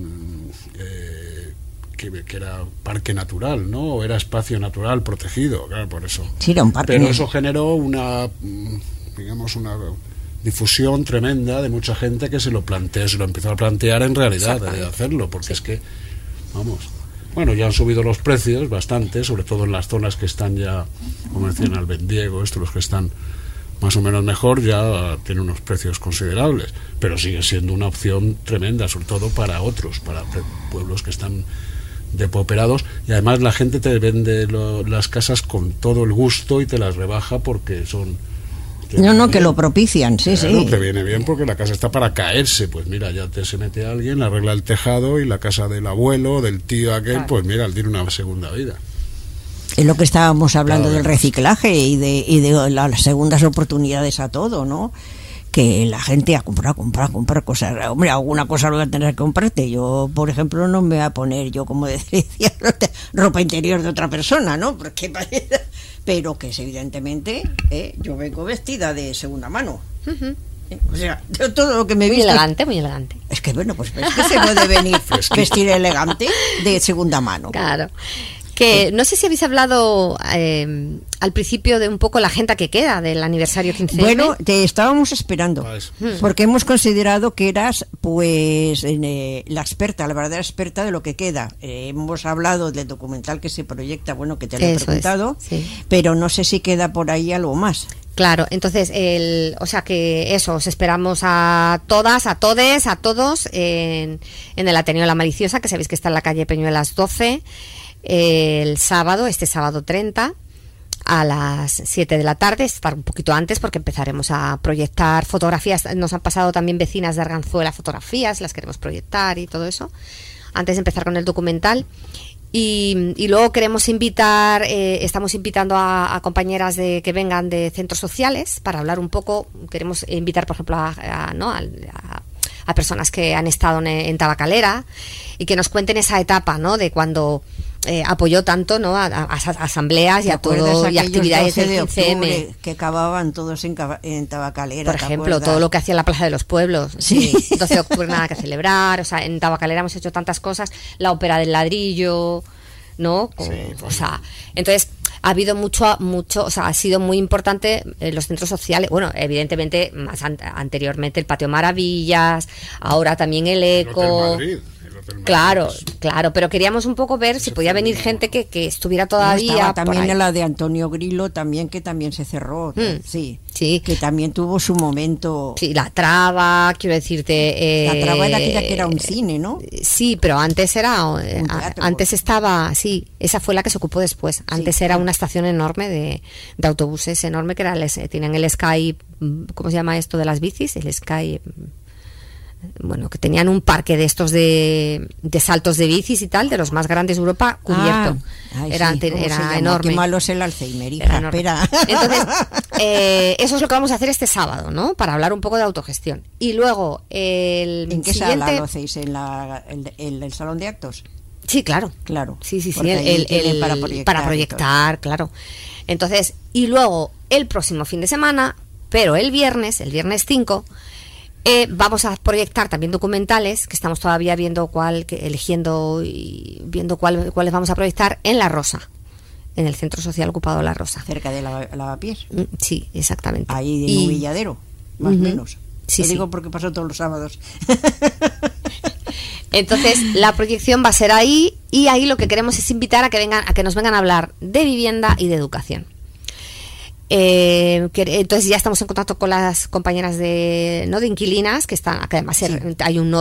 que era parque natural, ¿no? Era espacio natural protegido, claro, por eso. Sí, era un parque. Pero eso generó una difusión tremenda de mucha gente que se lo empezó a plantear en realidad de hacerlo, porque es que, bueno, ya han subido los precios bastante, sobre todo en las zonas que están ya, como decían, Albendiego, los que están más o menos mejor, ya tiene unos precios considerables, pero sigue siendo una opción tremenda, sobre todo para pueblos que están depauperados, y además la gente te vende las casas con todo el gusto y te las rebaja porque son... que lo propician, sí. Te viene bien porque la casa está para caerse, pues mira, ya se mete alguien, arregla el tejado y la casa del abuelo, del tío aquel, pues mira, tiene una segunda vida. Es lo que estábamos hablando del reciclaje y de las segundas oportunidades a todo, ¿no? Que la gente a comprar cosas. Hombre, alguna cosa lo voy a tener que comprarte. Yo, por ejemplo, no me voy a poner, como decía, ropa interior de otra persona, ¿no? Pero que es evidentemente, yo vengo vestida de segunda mano. O sea, todo lo que me he visto... Muy elegante. Es que, pues es que se puede venir vestir elegante de segunda mano. Claro. Que no sé si habéis hablado al principio de un poco la agenda que queda del aniversario 15M. Bueno, te estábamos esperando, porque hemos considerado que eras pues la experta, la verdadera experta de lo que queda. Hemos hablado del documental que se proyecta, que te lo he preguntado, pero no sé si queda por ahí algo más. Claro, entonces, os esperamos a todas, a todes, a todos en el Ateneo La Maliciosa, que sabéis que está en la calle Peñuelas 12, este sábado 30 a las 7 de la tarde, estar un poquito antes porque empezaremos a proyectar fotografías. Nos han pasado también vecinas de Arganzuela fotografías, las queremos proyectar y todo eso antes de empezar con el documental. Y luego queremos estamos invitando a compañeras que vengan de centros sociales para hablar un poco. Queremos invitar, por ejemplo, a personas que han estado en Tabacalera y que nos cuenten esa etapa, ¿no? De cuando apoyó tanto, ¿no? a asambleas y a todo, y actividades del 15M. Que acababan todos en Tabacalera. Por ejemplo, todo lo que hacía en la Plaza de los Pueblos. Sí. 12 de octubre nada que celebrar. O sea, en Tabacalera hemos hecho tantas cosas. La ópera del ladrillo, ¿no? Entonces ha habido mucho, ha sido muy importante los centros sociales. Bueno, evidentemente más anteriormente el Patio Maravillas, ahora también el Eco. Claro, pero queríamos un poco ver si podía venir gente que estuviera todavía. Estaba también la de Antonio Grillo, que también se cerró. Sí, que también tuvo su momento. Sí, La Traba, quiero decirte. La Traba era aquella que era un cine, ¿no? Sí, pero antes estaba, esa fue la que se ocupó después. Antes era una estación enorme de autobuses, enorme, que tenían el Sky, ¿cómo se llama esto de las bicis? El Sky. bueno, que tenían un parque de estos de saltos de bicis y tal, de los más grandes de Europa, cubierto. Era enorme. Qué malo es el Alzheimer, hija, espera. Entonces, eso es lo que vamos a hacer este sábado, ¿no? Para hablar un poco de autogestión. Y luego, ¿en qué sala lo hacéis? ¿En el salón de actos? Sí, claro. Sí, para proyectar, claro. Entonces, y luego, el próximo fin de semana, pero el viernes 5, vamos a proyectar también documentales, que estamos todavía viendo eligiendo y viendo cuáles vamos a proyectar en La Rosa, en el Centro Social Ocupado La Rosa. Cerca de Lavapiés. Sí, exactamente. Ahí en un Villadero, más o menos. Sí, lo digo porque pasó todos los sábados. Entonces, la proyección va a ser ahí, y ahí lo que queremos es invitar a que nos vengan a hablar de vivienda y de educación. Entonces ya estamos en contacto con las compañeras de inquilinas, que además hay un